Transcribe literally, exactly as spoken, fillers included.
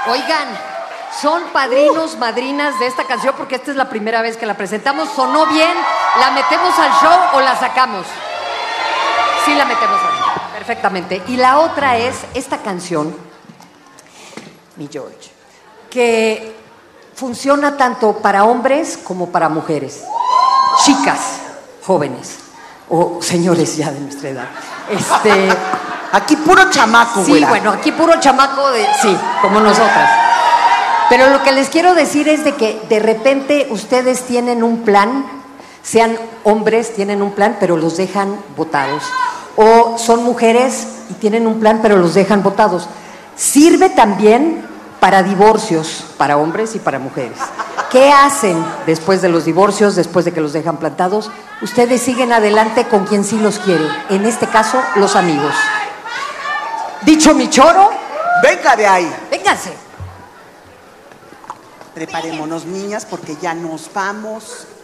Oigan, son padrinos, madrinas de esta canción porque esta es la primera vez que la presentamos. ¿Sonó bien? ¿La metemos al show o la sacamos? Sí, la metemos al show. Perfectamente. Y la otra es esta canción, mi George, que funciona tanto para hombres como para mujeres. Chicas, jóvenes o señores ya de nuestra edad. Este... Aquí puro chamaco, Sí, güera. bueno, aquí puro chamaco de... Sí, como nosotras. Pero lo que les quiero decir es de que de repente ustedes tienen un plan, sean hombres, tienen un plan, pero los dejan botados. O son mujeres y tienen un plan, pero los dejan botados. Sirve también para divorcios, para hombres y para mujeres. ¿Qué hacen después de los divorcios, después de que los dejan plantados? Ustedes siguen adelante con quien sí los quiere. En este caso, los amigos. Dicho mi choro, venga de ahí. Vénganse. Preparémonos, niñas, porque ya nos vamos.